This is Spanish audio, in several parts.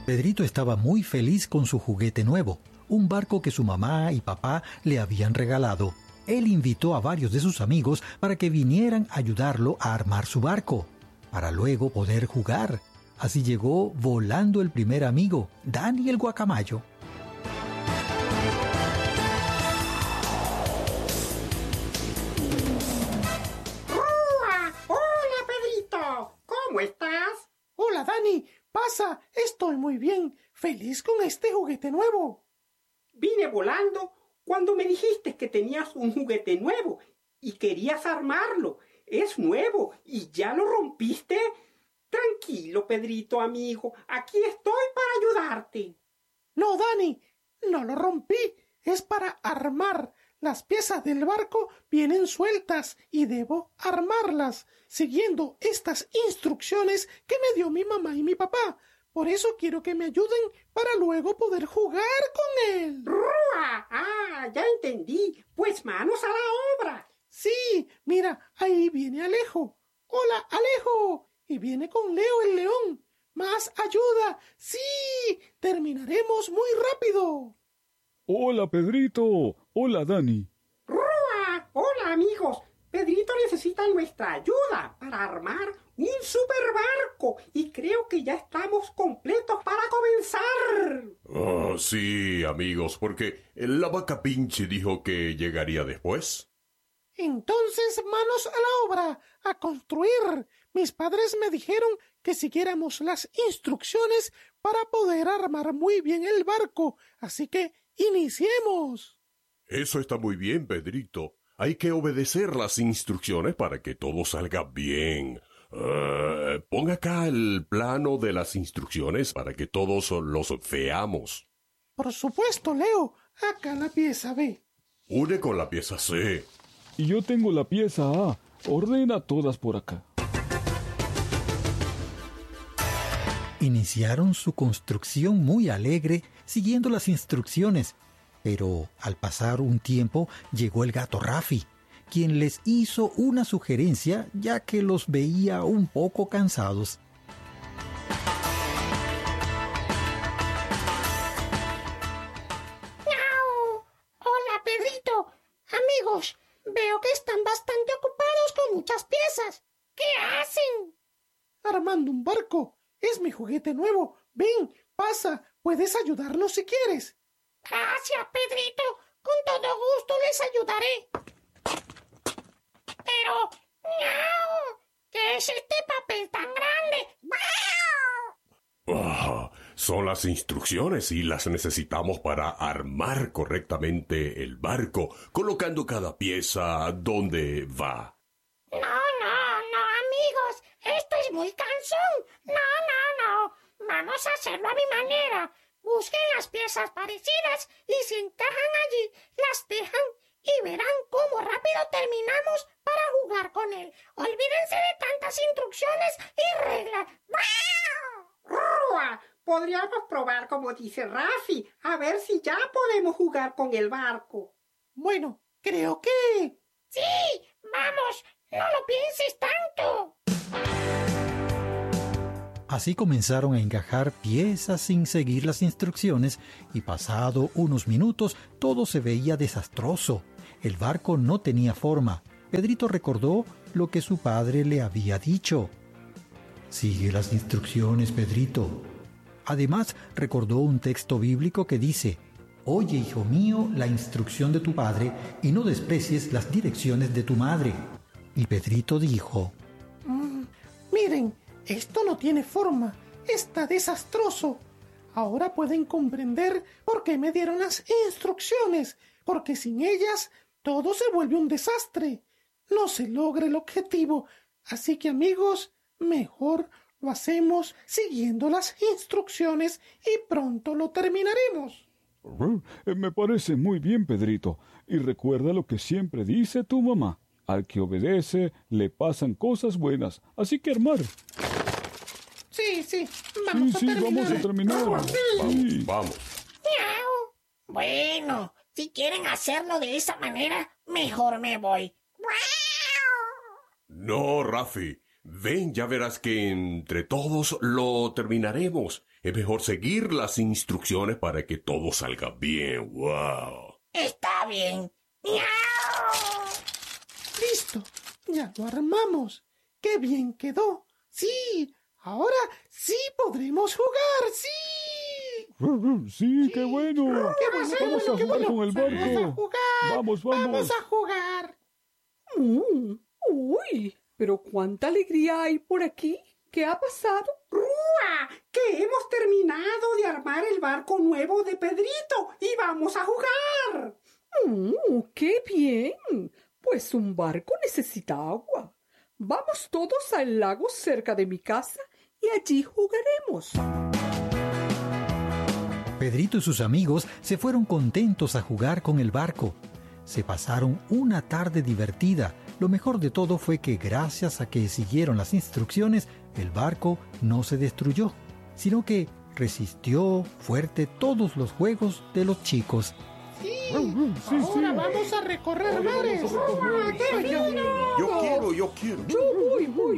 Pedrito estaba muy feliz con su juguete nuevo, un barco que su mamá y papá le habían regalado. Él invitó a varios de sus amigos para que vinieran a ayudarlo a armar su barco, para luego poder jugar. Así llegó volando el primer amigo, Dani el guacamayo. ¡Hola, Pedrito! ¿Cómo estás? Hola, Dani. Pasa, estoy muy bien. Feliz con este juguete nuevo. Vine volando cuando me dijiste que tenías un juguete nuevo y querías armarlo. Es nuevo y ya lo rompiste. Tranquilo, Pedrito, amigo. Aquí estoy para ayudarte. No, Dani, no lo rompí. Es para armar. Las piezas del barco vienen sueltas y debo armarlas, siguiendo estas instrucciones que me dio mi mamá y mi papá. Por eso quiero que me ayuden para luego poder jugar con él. ¡Rúa! ¡Ah, ya entendí! Pues manos a la obra. Sí, mira, ahí viene Alejo. ¡Hola, Alejo! Y viene con Leo el león. ¡Más ayuda! ¡Sí! Terminaremos muy rápido. Hola, Pedrito. Hola, Dani. ¡Rúa! ¡Hola, amigos! Pedrito necesita nuestra ayuda para armar un superbarco y creo que ya estamos completos para comenzar. Sí, amigos, porque la vaca Pinche dijo que llegaría después. Entonces, manos a la obra, a construir. Mis padres me dijeron que siguiéramos las instrucciones para poder armar muy bien el barco, así que iniciemos. Eso está muy bien, Pedrito. Hay que obedecer las instrucciones para que todo salga bien. Pon acá el plano de las instrucciones para que todos los veamos. Por supuesto, Leo. Acá la pieza B. Une con la pieza C. Y yo tengo la pieza A. Ordena todas por acá. Iniciaron su construcción muy alegre, siguiendo las instrucciones. Pero al pasar un tiempo llegó el gato Rafi, quien les hizo una sugerencia ya que los veía un poco cansados. ¡Miau! Hola, Pedrito. Amigos, veo que están bastante ocupados con muchas piezas. ¿Qué hacen? Armando un barco. Es mi juguete nuevo. Ven, pasa. Puedes ayudarnos si quieres. Gracias, Pedrito. Con todo gusto les ayudaré. Pero, ¡miau! ¿Qué es este papel tan grande? ¡Miau! Son las instrucciones y las necesitamos para armar correctamente el barco, colocando cada pieza donde va. No, amigos. Esto es muy cansón. No. Vamos a hacerlo a mi manera. Busquen las piezas parecidas y si encajan allí, las dejan y verán cómo rápido terminamos para jugar con él. Olvídense de tantas instrucciones y reglas. ¡Rúa! Podríamos probar como dice Rafi, a ver si ya podemos jugar con el barco. Bueno, creo que... ¡Sí! ¡Vamos! ¡No lo pienses tanto! Así comenzaron a encajar piezas sin seguir las instrucciones y pasado unos minutos todo se veía desastroso. El barco no tenía forma. Pedrito recordó lo que su padre le había dicho. Sigue las instrucciones, Pedrito. Además, recordó un texto bíblico que dice: Oye, hijo mío, la instrucción de tu padre y no desprecies las direcciones de tu madre. Y Pedrito dijo: Miren, esto no tiene forma. Está desastroso. Ahora pueden comprender por qué me dieron las instrucciones, porque sin ellas todo se vuelve un desastre. No se logra el objetivo. Así que, amigos, mejor lo hacemos siguiendo las instrucciones y pronto lo terminaremos. Me parece muy bien, Pedrito. Y recuerda lo que siempre dice tu mamá. Al que obedece le pasan cosas buenas. Así que armar. Sí, vamos a terminar. Vamos a terminar. Vamos. ¡Miau! Bueno, si quieren hacerlo de esa manera, mejor me voy. No, Rafi. Ven, ya verás que entre todos lo terminaremos. Es mejor seguir las instrucciones para que todo salga bien. ¡Wow! Está bien. ¡Miau! ¡Listo! ¡Ya lo armamos! ¡Qué bien quedó! ¡Sí! ¡Ahora sí podremos jugar! ¡Sí! Sí, qué bueno. ¡Qué bueno, Vamos a jugar con el ¡Vamos a barco. jugar! Vamos. ¡Vamos a jugar! Uy, pero cuánta alegría hay por aquí. ¿Qué ha pasado? ¡Rúa! Que hemos terminado de armar el barco nuevo de Pedrito y vamos a jugar. ¡Qué bien! Pues un barco necesita agua. Vamos todos al lago cerca de mi casa y allí jugaremos. Pedrito y sus amigos se fueron contentos a jugar con el barco. Se pasaron una tarde divertida. Lo mejor de todo fue que gracias a que siguieron las instrucciones, el barco no se destruyó, sino que resistió fuerte todos los juegos de los chicos. ¡Sí! Sí, ¡Ahora sí. vamos a recorrer mares! ¡Qué fino! Yo quiero. Yo voy.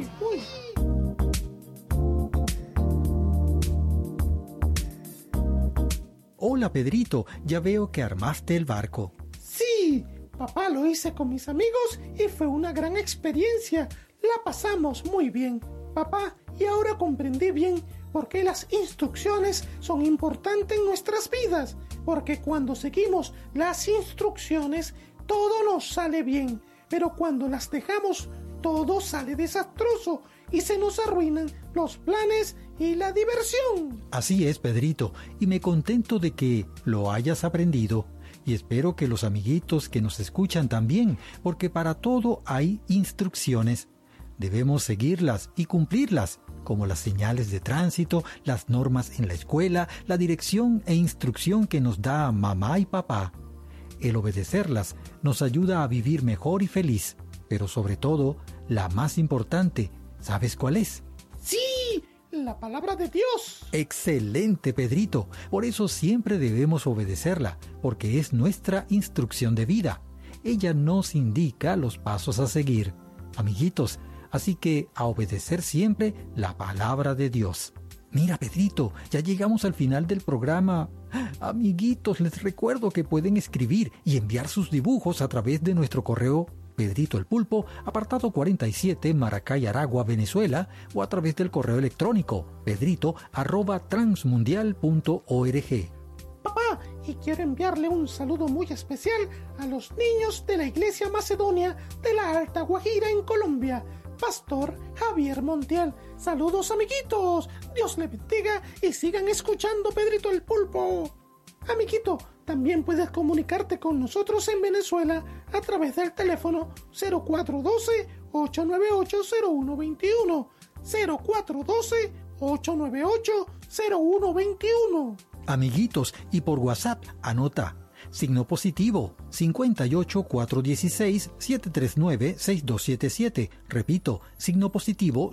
Hola Pedrito, ya veo que armaste el barco. ¡Sí! Papá lo hice con mis amigos y fue una gran experiencia. La pasamos muy bien. Papá, y ahora comprendí bien por qué las instrucciones son importantes en nuestras vidas. Porque cuando seguimos las instrucciones, todo nos sale bien. Pero cuando las dejamos, todo sale desastroso y se nos arruinan los planes y la diversión. Así es, Pedrito, y me contento de que lo hayas aprendido. Y espero que los amiguitos que nos escuchan también, porque para todo hay instrucciones. Debemos seguirlas y cumplirlas, como las señales de tránsito, las normas en la escuela, la dirección e instrucción que nos da mamá y papá. El obedecerlas nos ayuda a vivir mejor y feliz, pero sobre todo, la más importante, ¿sabes cuál es? ¡Sí! La palabra de Dios. ¡Excelente, Pedrito! Por eso siempre debemos obedecerla, porque es nuestra instrucción de vida. Ella nos indica los pasos a seguir. Amiguitos, así que a obedecer siempre la palabra de Dios. Mira, Pedrito, ya llegamos al final del programa. Amiguitos, les recuerdo que pueden escribir y enviar sus dibujos a través de nuestro correo Pedrito el Pulpo, apartado 47, Maracay, Aragua, Venezuela, o a través del correo electrónico pedrito@transmundial.org. Papá, y quiero enviarle un saludo muy especial a los niños de la Iglesia Macedonia de la Alta Guajira en Colombia. Pastor Javier Montiel. Saludos, amiguitos. Dios le bendiga y sigan escuchando Pedrito el Pulpo. Amiguito, también puedes comunicarte con nosotros en Venezuela a través del teléfono 0412-898-0121. 0412-898-0121. Amiguitos, y por WhatsApp, anota signo positivo 58-416-739-6277. Repito, signo positivo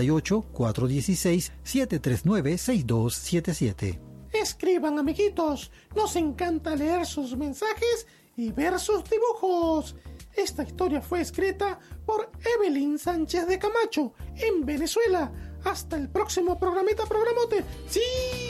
58-416-739-6277. Escriban, amiguitos. Nos encanta leer sus mensajes y ver sus dibujos. Esta historia fue escrita por Evelyn Sánchez de Camacho en Venezuela. Hasta el próximo programita, programote. ¡Sí!